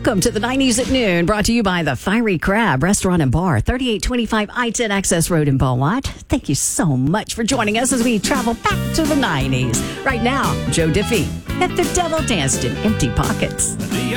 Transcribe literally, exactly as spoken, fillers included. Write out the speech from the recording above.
Welcome to the nineties at noon, brought to you by the Fiery Crab Restaurant and Bar, thirty-eight twenty-five I ten Access Road in Beaumont. Thank you so much for joining us as we travel back to the nineties. Right now, Joe Diffie, Let the Devil Danced in Empty Pockets.